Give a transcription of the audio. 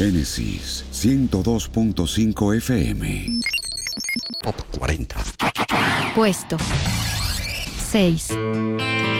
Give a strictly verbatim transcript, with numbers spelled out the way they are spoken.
Génesis ciento dos punto cinco F M. Top cuarenta. Puesto seis.